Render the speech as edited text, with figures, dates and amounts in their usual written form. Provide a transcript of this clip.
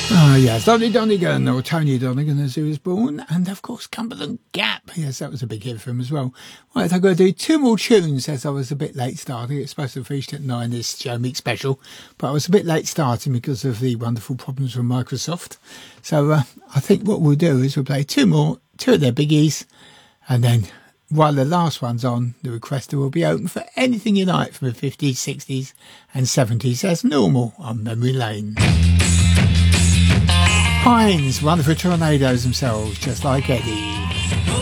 Yes, Donny Donegan, or Tony Donegan as he was born, and of course Cumberland Gap. Yes, that was a big hit for him as well. Right, I've got to do two more tunes as I was a bit late starting. It's supposed to have finished at 9, this Show Meek special, but I was a bit late starting because of the wonderful problems with Microsoft. So I think what we'll do is we'll play two more, two of their biggies, and then while the last one's on, the requester will be open for anything you like from the 50s, 60s and 70s as normal on Memory Lane. Pines, Wonderful Tornadoes themselves, just like Eddie.